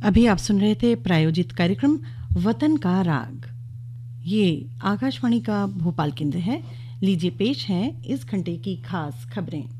अभी आप सुन रहे थे प्रायोजित कार्यक्रम वतन का राग। ये आकाशवाणी का भोपाल केंद्र है। लीजिए पेश है इस घंटे की खास खबरें।